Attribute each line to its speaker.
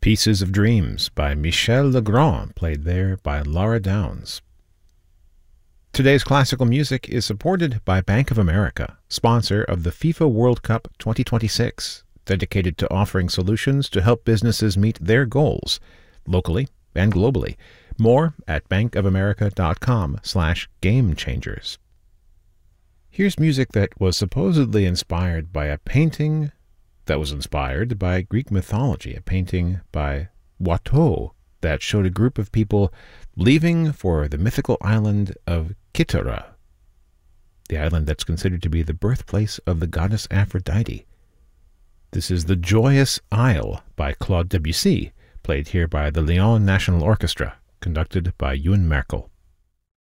Speaker 1: Pieces of Dreams by Michel Legrand, played there by Laura Downs. Today's classical music is supported by Bank of America, sponsor of the FIFA World Cup 2026, dedicated to offering solutions to help businesses meet their goals, locally and globally. More at bankofamerica.com/gamechangers. Here's music that was supposedly inspired by a painting that was inspired by Greek mythology, a painting by Watteau that showed a group of people leaving for the mythical island of Kythera, the island that's considered to be the birthplace of the goddess Aphrodite. This is The Joyous Isle by Claude Debussy, played here by the Lyon National Orchestra, conducted by Ewan Merkel.